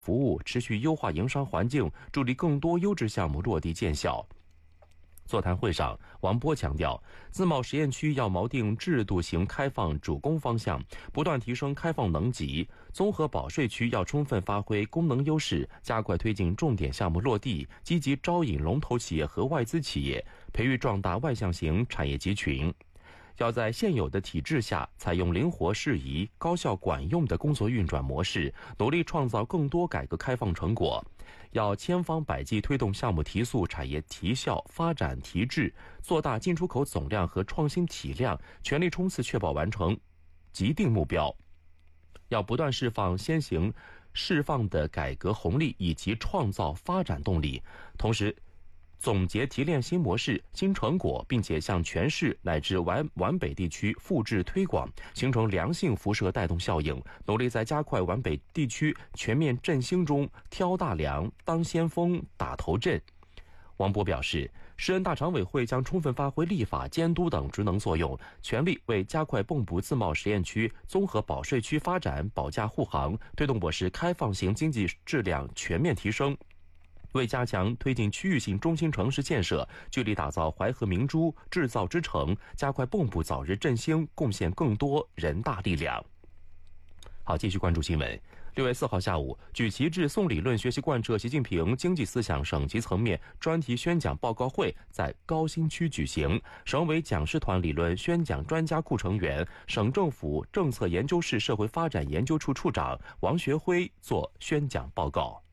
服务，持续优化营商环境，助力更多优质项目落地见效。座谈会上，王波强调，自贸实验区要锚定制度型开放主攻方向，不断提升开放能级；综合保税区要充分发挥功能优势，加快推进重点项目落地，积极招引龙头企业和外资企业，培育壮大外向型产业集群。要在现有的体制下采用灵活适宜、高效管用的工作运转模式，努力创造更多改革开放成果。要千方百计推动项目提速、产业提效、发展提质，做大进出口总量和创新体量，全力冲刺确保完成既定目标。要不断释放先行释放的改革红利以及创造发展动力，同时总结提炼新模式、新成果，并且向全市乃至皖北地区复制推广，形成良性辐射带动效应，努力在加快皖北地区全面振兴中挑大梁、当先锋、打头阵。王波表示，市人大常委会将充分发挥立法、监督等职能作用，全力为加快蚌埠自贸实验区、综合保税区发展保驾护航，推动我市开放型经济质量全面提升。为加强推进区域性中心城市建设，聚力打造淮河明珠制造之城，加快蚌埠早日振兴，贡献更多人大力量。好，继续关注新闻。6月4号下午，举旗制宋理论学习贯彻习近平经济思想省级层面专题宣讲报告会在高新区举行，省委讲师团理论宣讲专家库成员、省政府政策研究室社会发展研究处处长王学辉作宣讲报告。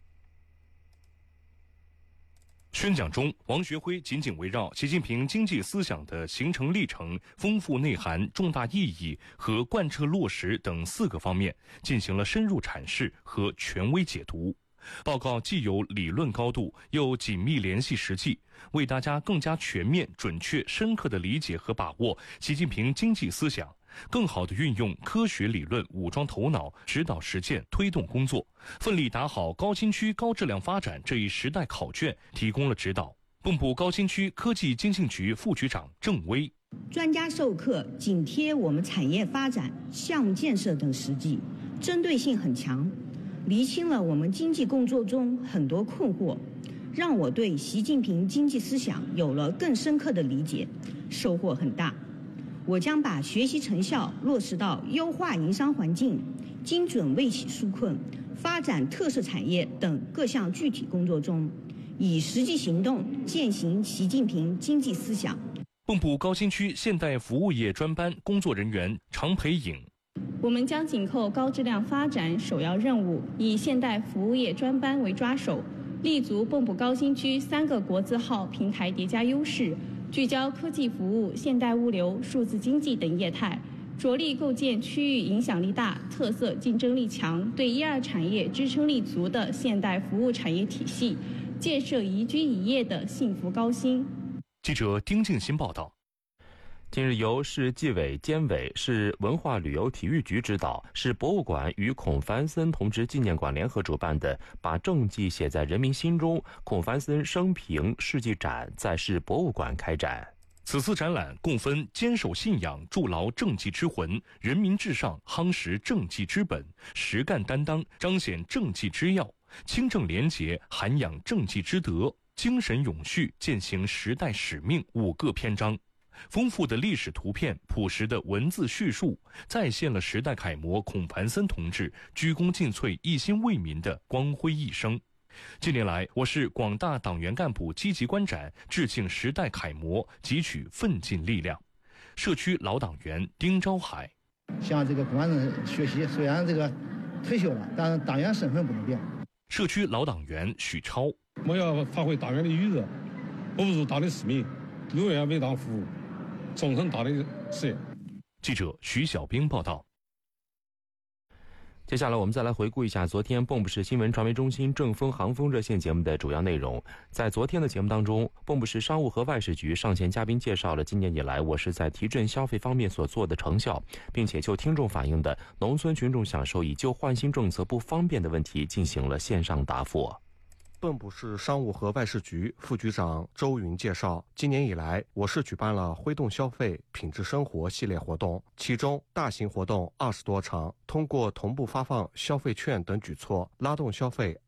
宣讲中，王学辉紧紧围绕习近平经济思想的形成历程、丰富内涵、重大意义和贯彻落实等4个方面进行了深入阐释和权威解读。报告既有理论高度，又紧密联系实际，为大家更加全面、准确、深刻地理解和把握习近平经济思想，更好地运用科学理论武装头脑，指导实践推动工作，奋力打好高新区高质量发展这一时代考卷提供了指导。蚌埠高新区科技经信局副局长郑威： 专家授课紧贴我们产业发展、项目建设等实际，针对性很强，厘清了我们经济工作中很多困惑，让我对习近平经济思想有了更深刻的理解，收获很大。我将把学习成效落实到优化营商环境、精准卫企纾困、发展特色产业等各项具体工作中，以实际行动践行习近平经济思想。 蚌埠高新区现代服务业专班工作人员常培颖： 我们将紧扣高质量发展首要任务，以现代服务业专班为抓手，立足蚌埠高新区3个国字号平台叠加优势，聚焦科技服务、现代物流、数字经济等业态，着力构建区域影响力大、特色竞争力强、对1、2产业支撑力足的现代服务产业体系，建设宜居宜业的幸福高新。 记者丁静新报道。 近日，由市纪委监委、市文化旅游体育局指导，市博物馆与孔繁森同志纪念馆联合主办的“把政绩写在人民心中”孔繁森生平事迹展在市博物馆开展。 此次展览共分坚守信仰、筑牢政绩之魂、人民至上、夯实政绩之本、实干担当、彰显政绩之要、清正廉洁、涵养政绩之德、精神永续、践行时代使命5个篇章。丰富的历史图片、朴实的文字叙述，再现了时代楷模孔繁森同志鞠躬尽瘁、一心为民的光辉一生。近年来，我市广大党员干部积极观展，致敬时代楷模，汲取奋进力量。社区老党员丁昭海： 向这个孔繁森学习，虽然这个退休了，但党员身份不能变。 社区老党员许超： 我要发挥党员的余热，不负党的使命，永远为党服务，忠诚党的事业。 记者徐小兵报道。 接下来我们再来回顾一下昨天蚌埠市新闻传媒中心正风航风热线节目的主要内容。在昨天的节目当中，蚌埠市商务和外事局上线嘉宾介绍了今年以来我市在提振消费方面所做的成效，并且就听众反映的农村群众享受以旧换新政策不方便的问题进行了线上答复。 蚌埠市商务和外事局副局长周云介绍，今年以来，我市举办了挥动消费、品质生活系列活动，其中大型活动20多场，通过同步发放消费券等举措，拉动消费